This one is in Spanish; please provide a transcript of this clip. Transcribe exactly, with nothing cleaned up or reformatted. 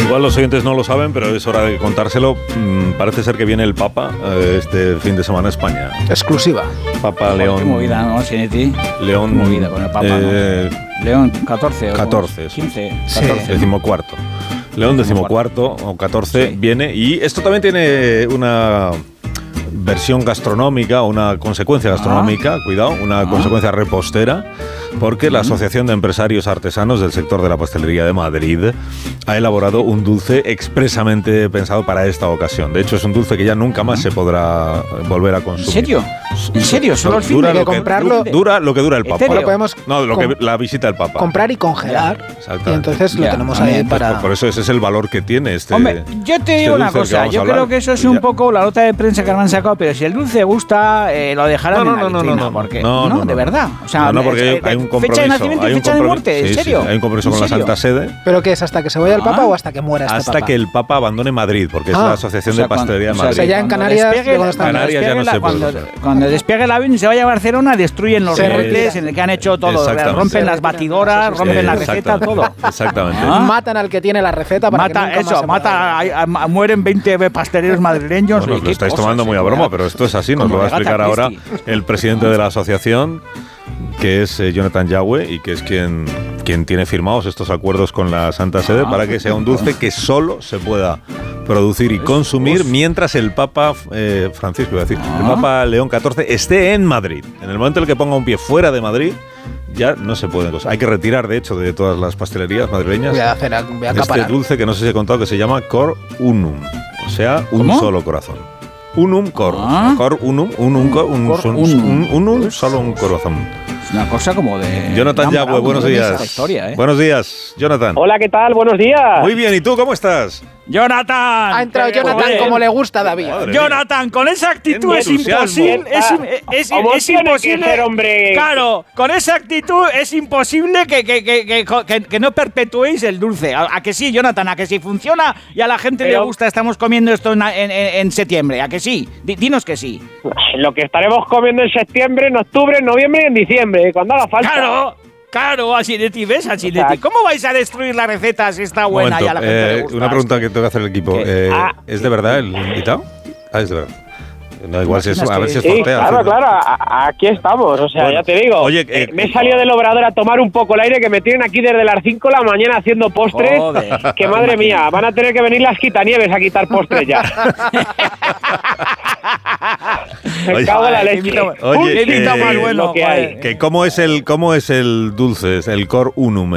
Igual los oyentes no lo saben, pero es hora de contárselo. Mm, parece ser que viene el Papa eh, este fin de semana a España. Exclusiva. Papa León. Qué movida, ¿no, Sinetti? León. Movida con el Papa, eh, ¿no? León catorce. O catorce. quince. Sí. catorce. Decimocuarto. León decimocuarto o catorce Sí. viene. Y esto también tiene una versión gastronómica, una consecuencia gastronómica, Ah. cuidado, una Ah. consecuencia repostera, porque la Asociación de Empresarios Artesanos del sector de la pastelería de Madrid ha elaborado un dulce expresamente pensado para esta ocasión. De hecho, es un dulce que ya nunca más se podrá volver a consumir. ¿En serio? ¿En serio? ¿Solo el fin dura de lo que que comprarlo? Dura lo que dura el Papa. ¿En serio? Lo podemos No, lo que, com- la visita del Papa. comprar y congelar. Exactamente. Y entonces lo Ya, tenemos a ahí mí, para... Por eso ese es el valor que tiene este. Hombre, yo te digo este una dulce del que cosa, vamos a yo hablar. creo que eso es Ya. un poco la nota de prensa que me han sacado, pero si el dulce gusta, eh, lo dejarán No, no, en la no, no, vitrina, no, no. porque No, no, de no. verdad. O sea, No, no, porque hay, eh, hay un compromiso. fecha de nacimiento hay y un fecha de compromiso- muerte, ¿en sí, sí, serio? hay un compromiso ¿En con la serio? Santa Sede. ¿Pero qué es? ¿Hasta que se vaya el Ah. Papa o hasta que muera este Hasta Papa? que el Papa abandone Madrid, porque es Ah. la Asociación O sea, de Pastelería de cuando- Madrid. o sea, ya en cuando Canarias, despegue- de cuando están- cuando Canarias ya despegue no la- se puede cuando, usar. cuando despegue el avión y se vaya a Barcelona, destruyen los Se redes retira. en el que han hecho todo, Exactamente. rompen Se las retira. batidoras, Sí, sí, sí. rompen la Eh, receta, exactamente. todo. Exactamente. Ah. Matan al que tiene la receta para que Mata nunca más eso, se mata, pueda a- a- a- mueren veinte pasteleros madrileños. Bueno, Oye, os lo qué estáis cosas, tomando muy eh, a broma, como- pero esto es así, nos como lo va a de Agatha explicar ahora Christie. el presidente de la asociación, que es eh, Jonathan Yagüe, y que es quien, quien tiene firmados estos acuerdos con la Santa Sede Ah. para que sea un dulce que solo se pueda producir y consumir mientras el Papa eh, Francisco, iba a decir, el Ah. Papa León catorce esté en Madrid. En el momento en el que ponga un pie fuera de Madrid, ya no se puede cosa. Hay que retirar, de hecho, de todas las pastelerías madrileñas Voy a hacer, voy a este acaparar. dulce que no sé si he contado, que se llama Cor Unum, o sea, un ¿Cómo? solo corazón. Unum cor, Ah. cor unum, unum cor, un, Cor son- unum. un- unum, Pues- solo un corazón. Es una cosa como de... Jonathan Dan Yagüe, Brown, buenos ¿no? días. Esta historia, ¿eh? Buenos días, Jonathan. Hola, ¿qué tal? Buenos días. Muy bien, ¿y tú cómo estás? ¡Jonathan! Ha entrado ¡Qué Jonathan joder! como le gusta a David. Madre mía. Jonathan, con esa actitud Qué es entusiasmo. imposible, es, im- es, ¿Cómo es tiene que imposible, ser, hombre? claro, con esa actitud es imposible que, que, que, que, que- que no perpetuéis el dulce. ¿A, a que sí, Jonathan? ¿A que sí funciona y a la gente le Pero- gusta? Estamos comiendo esto en, en, en septiembre, ¿a que sí? Di- dinos que sí. Lo que estaremos comiendo en septiembre, en octubre, en noviembre y en diciembre, cuando haga falta. Claro, claro, Asinetti, ¿ves, Asinetti? Exacto. ¿Cómo vais a destruir la receta si está Un buena momento, y a la gente eh, le gusta? una pregunta que tengo que hacer el equipo. ¿Qué? Eh, Ah, ¿Es de verdad el invitado? Ah, es de verdad. No, igual si es, Imaginas a ver que- si es Sí, fortea. claro, hacerlo. claro, a- a- aquí estamos, o sea, Bueno, ya te digo. oye, Eh, eh, me he salido del obrador a tomar un poco el aire, que me tienen aquí desde las cinco de la mañana haciendo postres. Joder. Que madre mía, van a tener que venir las quitanieves a quitar postres ya. Me Oye, cago en la Ay, qué leche. invitado- Oye, qué invitado eh, más bueno, lo que hay. joder. Que ¿Cómo es el, cómo es el dulce, el Cor Unum?